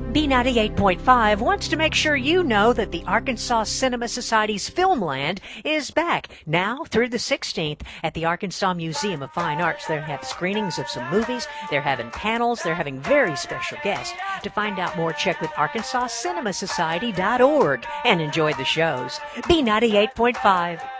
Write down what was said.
B98.5 wants to make sure you know that the Arkansas Cinema Society's Filmland is back now through the 16th at the Arkansas Museum of Fine Arts. They have screenings of some movies, they're having panels, they're having very special guests. To find out more, check with arkansascinemasociety.org and enjoy the shows. B98.5.